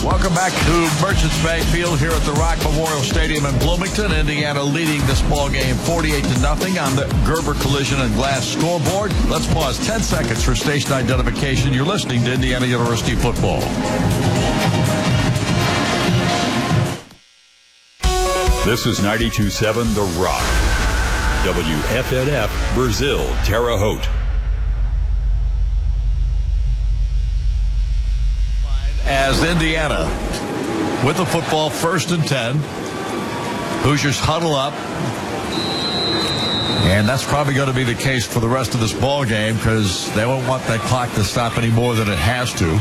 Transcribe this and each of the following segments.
Welcome back to Merchants Bank Field here at the Rock Memorial Stadium in Bloomington. Indiana leading this ball game 48-0 on the Gerber Collision and Glass scoreboard. Let's pause 10 seconds for station identification. You're listening to Indiana University football. This is 92.7 The Rock. WFNF, Brazil, Terre Haute. As Indiana with the football, 1st and 10. Hoosiers huddle up. And that's probably going to be the case for the rest of this ball game because they won't want that clock to stop any more than it has to.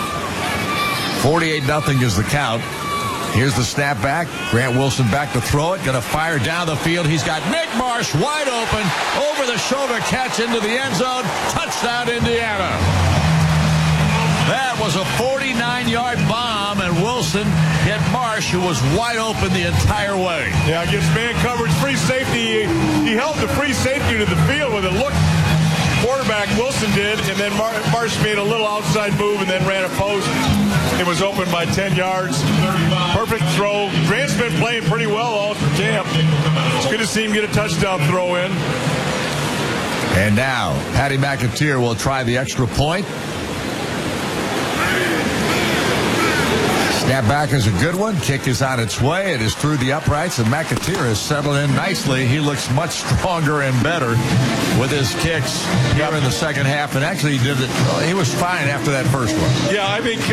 48-0 is the count. Here's the snap back. Grant Wilson back to throw it. Going to fire down the field. He's got Nick Marsh wide open. Over the shoulder catch into the end zone. Touchdown, Indiana. That was a 49-yard bomb, and Wilson hit Marsh, who was wide open the entire way. Yeah, against man coverage, free safety. He held the free safety to the field with a look. Quarterback Wilson did, and then Marsh made a little outside move and then ran a post. It was open by 10 yards. Perfect throw. Grant's been playing pretty well all through camp. It's good to see him get a touchdown throw in. And now, Patty McAteer will try the extra point. Snap back is a good one. Kick is on its way. It is through the uprights, and McAteer has settled in nicely. He looks much stronger and better with his kicks here in the second half. And actually, he was fine after that first one. Yeah, I think,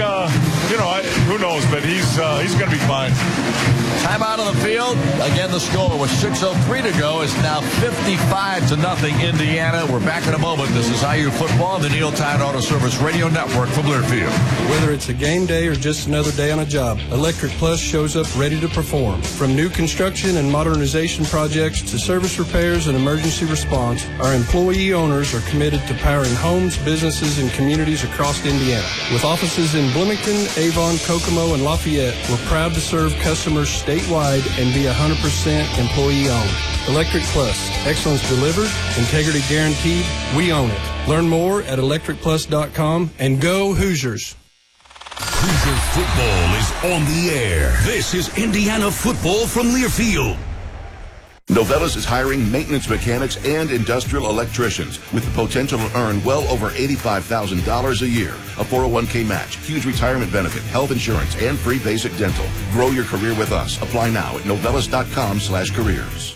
who knows, but he's going to be fine. Time out on the field. Again, the score with 6:03 to go. It's now 55-0 Indiana. We're back in a moment. This is IU football, the Neil Tide Auto Service Radio Network from Learfield. Whether it's a game day or just another day on a job, Electric Plus shows up ready to perform. From new construction and modernization projects to service repairs and emergency response, our employee owners are committed to powering homes, businesses, and communities across Indiana. With offices in Bloomington, Avon, Kokomo, and Lafayette, we're proud to serve customers statewide and be 100% employee-owned. Electric Plus. Excellence delivered, integrity guaranteed. We own it. Learn more at electricplus.com and go Hoosiers. Hoosier football is on the air. This is Indiana football from Learfield. Novelis is hiring maintenance mechanics and industrial electricians with the potential to earn well over $85,000 a year. A 401k match, huge retirement benefit, health insurance, and free basic dental. Grow your career with us. Apply now at novelis.com/careers.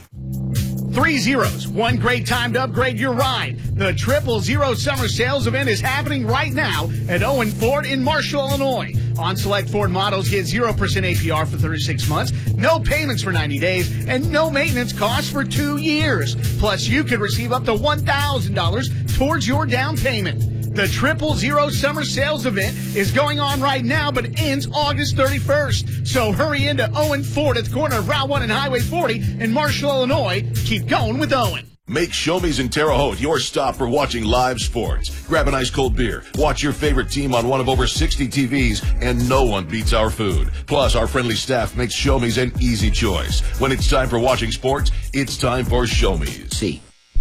3 zeros. One great time to upgrade your ride. The 000 Summer Sales Event is happening right now at Owen Ford in Marshall, Illinois. On select Ford models, get 0% APR for 36 months, no payments for 90 days, and no maintenance costs for 2 years. Plus, you could receive up to $1,000 towards your down payment. The 000 Summer Sales Event is going on right now, but ends August 31st. So hurry into Owen Ford at the corner of Route 1 and Highway 40 in Marshall, Illinois. Keep going with Owen. Make Show-Me's in Terre Haute your stop for watching live sports. Grab an ice cold beer, watch your favorite team on one of over 60 TVs, and no one beats our food. Plus, our friendly staff makes Show-Me's an easy choice. When it's time for watching sports, it's time for Show-Me's. See.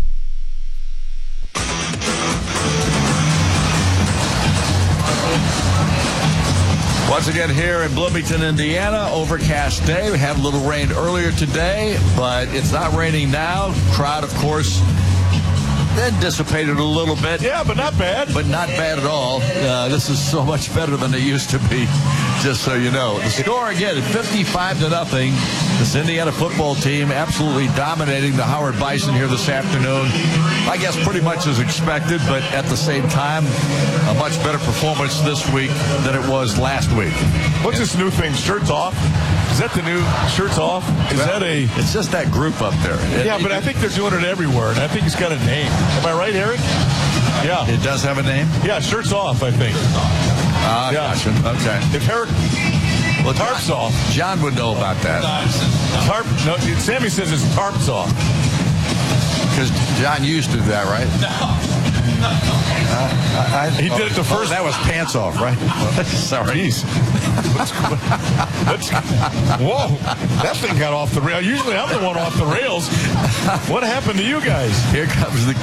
Once again here in Bloomington, Indiana, overcast day. We had a little rain earlier today, but it's not raining now. Crowd, of course, then dissipated a little bit. Yeah, but not bad. But not bad at all. This is so much better than it used to be, just so you know. The score again, 55-0. This Indiana football team absolutely dominating the Howard Bison here this afternoon. I guess pretty much as expected, but at the same time, a much better performance this week than it was last week. What's this new thing, shirts off? Is that the new shirts off? It's just that group up there. Yeah, but I think they're doing it everywhere, and I think it's got a name. Am I right, Eric? Yeah. It does have a name? Yeah, shirts off, I think. Gotcha. Okay. If Eric... Well, tarps off. John would know about that. No, Sammy says it's tarps off. Because John used to do that, right? He did it the first. That was pants off, right? Sorry. Whoa, that thing got off the rail. Usually I'm the one off the rails. What happened to you guys? Here comes the